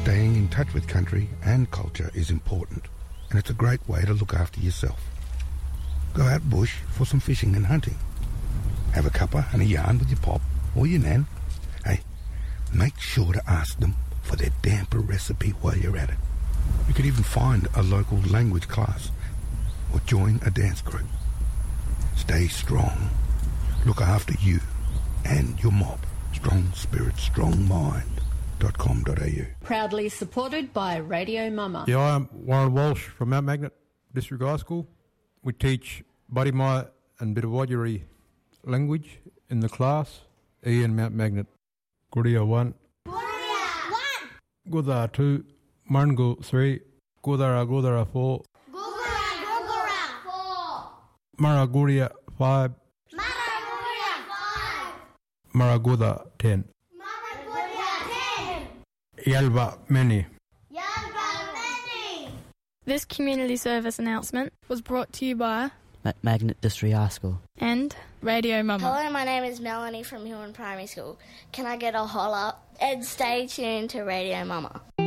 Staying in touch with country and culture is important, and it's a great way to look after yourself. Go out bush for some fishing and hunting. Have a cuppa and a yarn with your pop or your nan. Hey, make sure to ask them for their damper recipe while you're at it. You could even find a local language class or join a dance group. Stay strong. Look after you and your mob. Strong spirit, strong mind.com.au. Proudly supported by Radio Mama. Yeah, I'm Warren Walsh from Mount Magnet District High School. We teach Barimaya and Bitawajiri language in the class. Ian Mount Magnet. Guria 1. Guria 1. Gudara 2. Marngo 3. Gudara 4. Gugura 4. Maraguria 5. Maraguria 5. Maraguda 10. Maraguria 10. Yalva many. Yalva many. This community service announcement was brought to you by Magnet District High School and Radio Mama. Hello, my name is Melanie from Hillman Primary School. Can I get a holler? And stay tuned to Radio Mama.